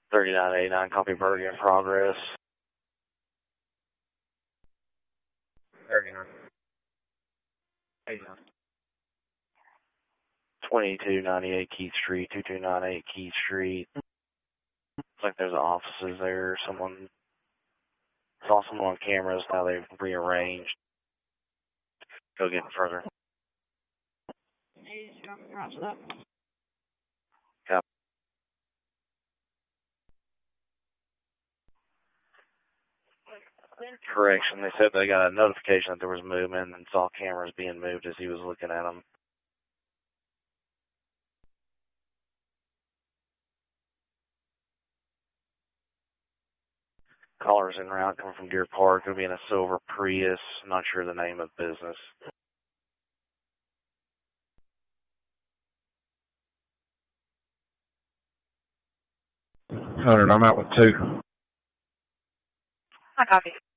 3989, copy Bergen in progress. 39. 89. 2298 Keith Street, 2298 Keith Street. Looks like there's offices there. Someone saw someone on cameras. Now they've rearranged. Go get further. Roger that. Yep. Correction. They said they got a notification that there was movement and saw cameras being moved as he was looking at them. Callers en route coming from Deer Park. It'll be in a silver Prius. I'm not sure the name of the business. 100, I'm out with 2. I copy.